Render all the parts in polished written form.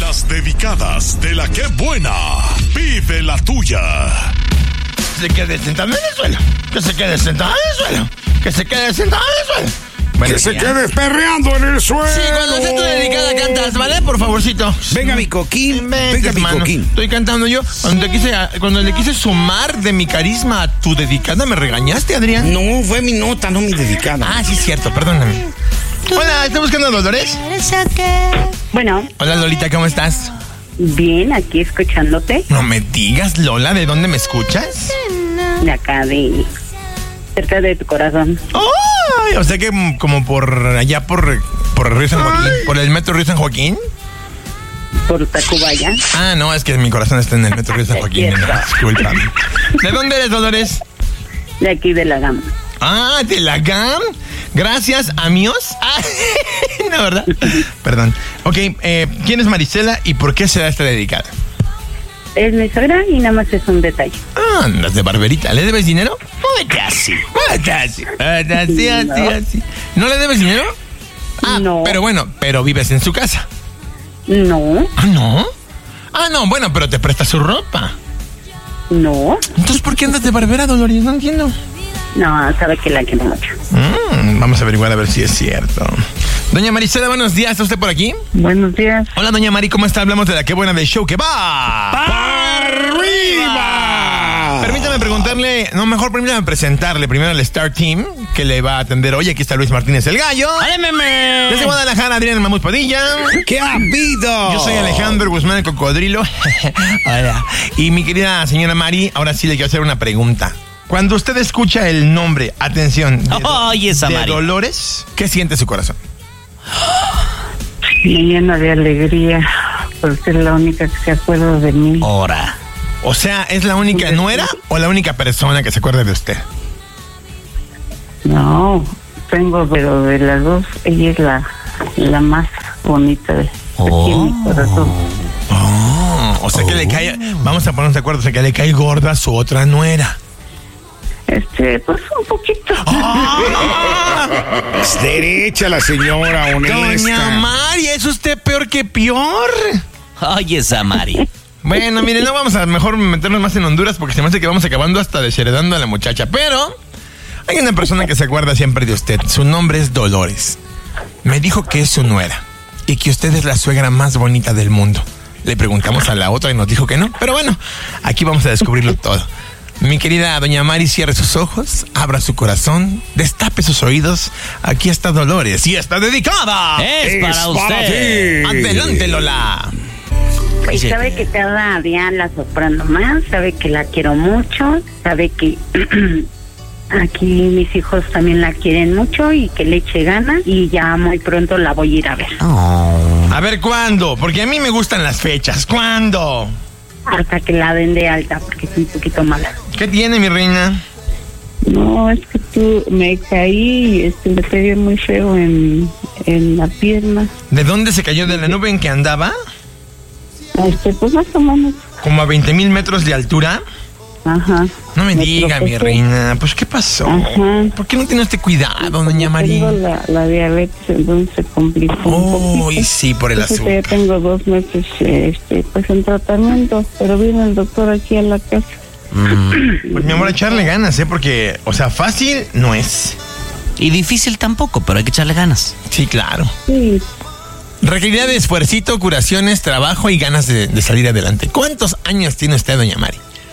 Las dedicadas de la que buena. Vive la tuya. Se quede sentado en el suelo. Que se quede sentado en el suelo. Que se quede sentado en el suelo. Bueno, que se quede perreando en el suelo. Sí, cuando esté tu dedicada cantas, ¿vale? Por favorcito. Venga, mi coquín. Venga, mi coquín. Estoy cantando yo. Cuando le quise sumar de mi carisma a tu dedicada, ¿me regañaste, Adrián? No, fue mi nota, no mi dedicada. Ah, sí, es cierto, perdóname. Hola, ¿estás buscando a Dolores? Bueno. Hola, Lolita, ¿cómo estás? Bien, aquí escuchándote. No me digas, Lola, ¿de dónde me escuchas? De acá, cerca de tu corazón. ¡Ay! O sea que como por allá, por Río San Joaquín, por el metro Río San Joaquín. ¿Por Tacubaya? Ah, no, es que mi corazón está en el metro Río San Joaquín. Discúlpame. ¿De dónde eres, Dolores? De aquí, de la GAM. Ah, ¿de la GAM? Gracias, amigos. Ah, no, ¿verdad? Perdón. Ok, ¿quién es Marisela y por qué se da esta dedicada? Es mi suegra y nada más es un detalle. Ah, andas de barberita. ¿Le debes dinero? Así. ¿No le debes dinero? Ah, no. Pero bueno, pero vives en su casa. No. ¿Ah, no? Ah, no, bueno, pero te presta su ropa. No. Entonces, ¿por qué andas de barbera, Dolores? No entiendo. No, sabe que la quiero mucho. Vamos a averiguar a ver si es cierto. Doña Marisela, buenos días. ¿Está usted por aquí? Buenos días. Hola, doña Mari, ¿cómo está? Hablamos de la Qué Buena del show que va ¡para arriba! Permítame preguntarle, permítame presentarle primero al Star Team que le va a atender hoy. Aquí está Luis Martínez el Gallo. ¡Hola, meme! Desde Guadalajara, Adrián Mamut Padilla. ¿Qué ha habido? Yo soy Alejandro Guzmán el Cocodrilo. Hola. Y mi querida señora Mari, ahora sí le quiero hacer una pregunta. Cuando usted escucha el nombre, atención, de Dolores, ¿qué siente su corazón? Me llena de alegría porque es la única que se acuerda de mí. Ahora. O sea, ¿es la única nuera o la única persona que se acuerda de usted? No, pero de las dos, ella es la más bonita de aquí en mi corazón. O sea que le cae, vamos a ponernos de acuerdo, o sea que le cae gorda a su otra nuera. Pues un poquito. Es derecha la señora, honesta. Doña Mari, ¿es usted peor que peor? Oye, esa Mari. Bueno, mire, no vamos a mejor meternos más en Honduras porque se me hace que vamos acabando hasta desheredando a la muchacha. Pero hay una persona que se acuerda siempre de usted. Su nombre es Dolores. Me dijo que es su nuera y que usted es la suegra más bonita del mundo. Le preguntamos a la otra y nos dijo que no. Pero bueno, aquí vamos a descubrirlo todo. Mi querida doña Mari, cierre sus ojos, abra su corazón, destape sus oídos. Aquí está Dolores y está dedicada. Es para usted. Adelante, Lola. Y sabe que cada día la sorprendo más, sabe que la quiero mucho, sabe que aquí mis hijos también la quieren mucho y que le eche ganas y ya muy pronto la voy a ir a ver. A ver, ¿cuándo? Porque a mí me gustan las fechas. ¿Cuándo? Hasta que la den de alta, porque es un poquito mala. ¿Qué tiene, mi reina? No, es que me caí y me pegué muy feo en la pierna. ¿De dónde se cayó? ¿De la nube en que andaba? Pues más o menos. ¿Como a 20,000 metros de altura? Ajá. No me diga, mi reina. Pues, ¿qué pasó? Ajá. ¿Por qué no tiene este cuidado, doña María? Tengo la diabetes, entonces se complicó un poquito. Sí, por el azúcar. Ya tengo 2 meses pues en tratamiento, pero viene el doctor aquí a la casa. Pues, mi amor, echarle ganas, porque, o sea, fácil no es. Y difícil tampoco, pero hay que echarle ganas. Sí, claro. Sí. Requerirá de esfuercito, curaciones, trabajo y ganas de salir adelante. ¿Cuántos años tiene usted, doña Mari?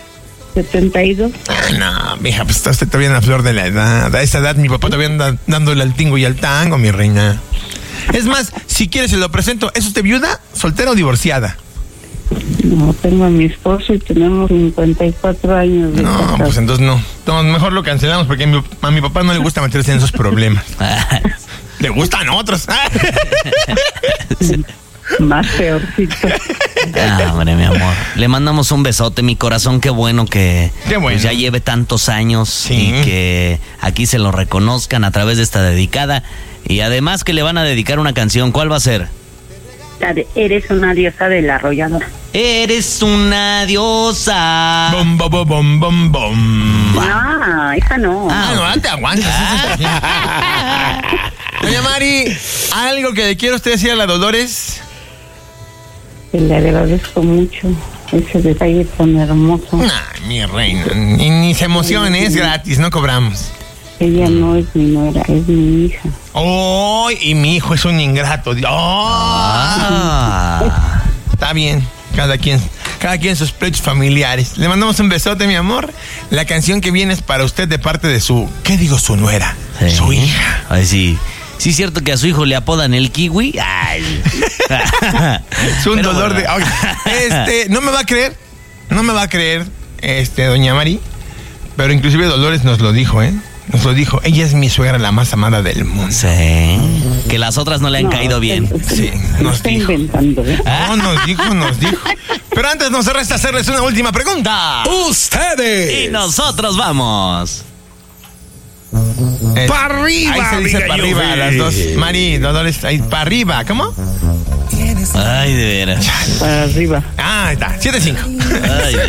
72. No, mija, pues está usted todavía en la flor de la edad. A esa edad mi papá todavía anda dándole al tingo y al tango, mi reina. Es más, si quiere se lo presento. ¿Es usted viuda, soltera o divorciada? No, tengo a mi esposo y tenemos 54 años de No, casado. pues entonces no. Mejor lo cancelamos porque a mi papá no le gusta meterse en esos problemas. Le gustan otros. Más peorcito. Hombre, mi amor. Le mandamos un besote, mi corazón. Qué bueno que pues, ya lleve tantos años y que aquí se lo reconozcan a través de esta dedicada. Y además que le van a dedicar una canción. ¿Cuál va a ser? La de Eres una diosa del arrollador. Eres una diosa. Bom, bom, bom, bom, bom. Ah, esa no. No, te aguantas. Doña Mari, ¿algo que le quiero usted decir a la Dolores? Le agradezco mucho ese detalle tan hermoso. Ay, mi reina, ni se emocione, es gratis, no cobramos. Ella no es mi nuera, es mi hija. ¡Oh! Y mi hijo es un ingrato. ¡Oh! Está bien, cada quien sus pleitos familiares. Le mandamos un besote, mi amor. La canción que viene es para usted de parte de su, ¿qué digo? Su nuera, sí. Su hija. Ay, sí. Sí es cierto que a su hijo le apodan el kiwi. Ay. Es un dolor de... no me va a creer, doña Mari, pero inclusive Dolores nos lo dijo, Nos lo dijo, ella es mi suegra la más amada del mundo. Sí. Que las otras no le han caído bien. Sí, nos dijo. Inventando, No, nos dijo. Pero antes nos resta hacerles una última pregunta. ¡Ustedes! Y nosotros vamos. ¡Para arriba! Ahí se dice para arriba, las dos. Mari, Dolores, ahí, para arriba. ¿Cómo? Ay, de veras. Para arriba. Ah, ahí está, 7-5. Ay,